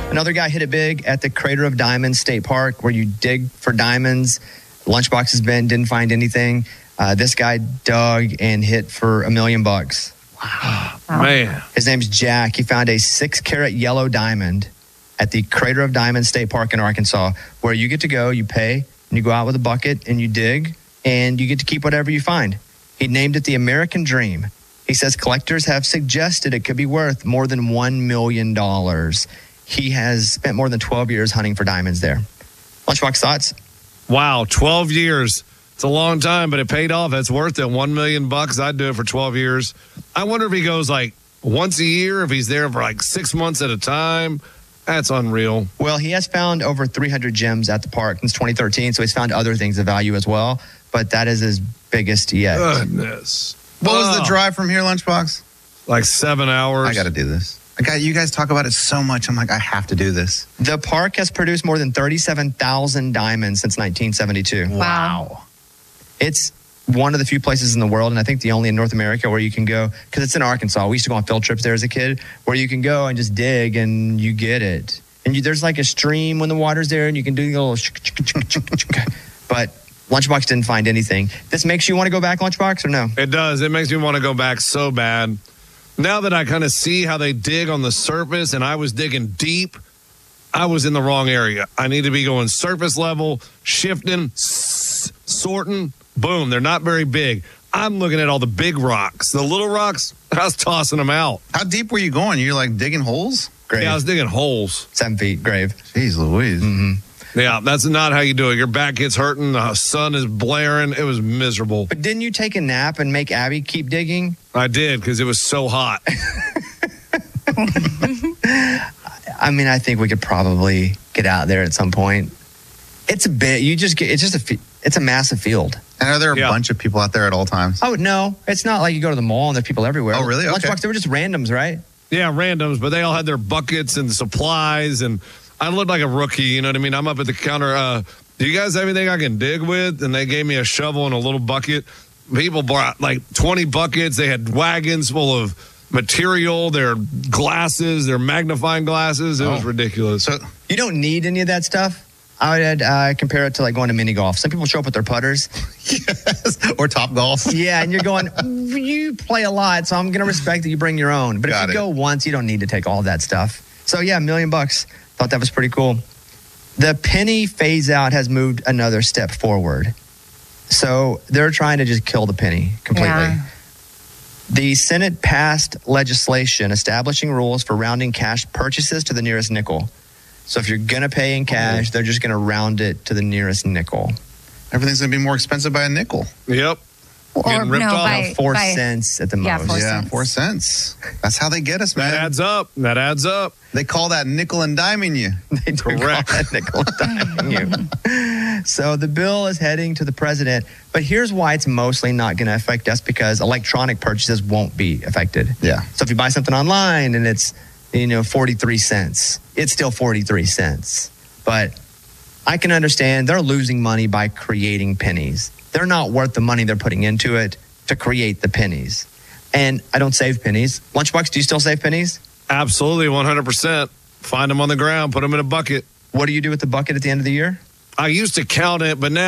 Another guy hit it big at the Crater of Diamonds State Park, where you dig for diamonds. Lunchbox has been, didn't find anything. This guy dug and hit for $1 million. Wow. Man. His name's Jack. He found a 6-carat yellow diamond at the Crater of Diamonds State Park in Arkansas, where you get to go, you pay, and you go out with a bucket and you dig, and you get to keep whatever you find. He named it the American Dream. He says collectors have suggested it could be worth more than $1 million. He has spent more than 12 years hunting for diamonds there. Lunchbox, thoughts? Wow, 12 years. It's a long time, but it paid off. It's worth it. $1 million. I'd do it for 12 years. I wonder if he goes like once a year, if he's there for like 6 months at a time. That's unreal. Well, he has found over 300 gems at the park since 2013, so he's found other things of value as well, but that is his biggest yet. Goodness. What was the drive from here, Lunchbox? Like 7 hours. I got to do this. You guys talk about it so much. I'm like, I have to do this. The park has produced more than 37,000 diamonds since 1972. Wow. It's one of the few places in the world, and I think the only in North America where you can go, because it's in Arkansas. We used to go on field trips there as a kid, where you can go and just dig and you get it. And there's like a stream when the water's there, and you can do the little but Lunchbox didn't find anything. This makes you want to go back, Lunchbox, or no? It does. It makes me want to go back so bad. Now that I kind of see how they dig on the surface, and I was digging deep, I was in the wrong area. I need to be going surface level, shifting, sorting. Boom, they're not very big. I'm looking at all the big rocks. The little rocks, I was tossing them out. How deep were you going? You're like digging holes? Grave. Yeah, I was digging holes. 7 feet, grave. Jeez Louise. Mm-hmm. Yeah, that's not how you do it. Your back gets hurting. The sun is blaring. It was miserable. But didn't you take a nap and make Abby keep digging? I did, because it was so hot. I mean, I think we could probably get out there at some point. It's a bit. It's a massive field. And are there a bunch of people out there at all times? Oh, no. It's not like you go to the mall and there's people everywhere. Oh, really? Okay. Lunchbox, they were just randoms, right? Yeah, randoms, but they all had their buckets and supplies, and I looked like a rookie, you know what I mean? I'm up at the counter. Do you guys have anything I can dig with? And they gave me a shovel and a little bucket. People brought like 20 buckets. They had wagons full of material, their glasses, their magnifying glasses. It was ridiculous. So you don't need any of that stuff? I would compare it to like going to mini golf. Some people show up with their putters. Yes. Or Top Golf. Yeah, and you're going, you play a lot, so I'm going to respect that you bring your own. But if you go once, you don't need to take all of that stuff. So yeah, $1 million. Thought that was pretty cool. The penny phase out has moved another step forward. So they're trying to just kill the penny completely. Yeah. The Senate passed legislation establishing rules for rounding cash purchases to the nearest nickel. So if you're going to pay in cash, they're just going to round it to the nearest nickel. Everything's going to be more expensive by a nickel. Yep. Getting ripped off. 4 cents at the most. Yeah, 4 cents. That's how they get us, man. That adds up. They call that nickel and diming you. They do call that nickel and diming you. So the bill is heading to the president. But here's why it's mostly not going to affect us, because electronic purchases won't be affected. Yeah. So if you buy something online and it's 43 cents, it's still 43 cents. But I can understand they're losing money by creating pennies. They're not worth the money they're putting into it to create the pennies. And I don't save pennies. Lunchbox, do you still save pennies? Absolutely, 100%. Find them on the ground, put them in a bucket. What do you do with the bucket at the end of the year? I used to count it, but now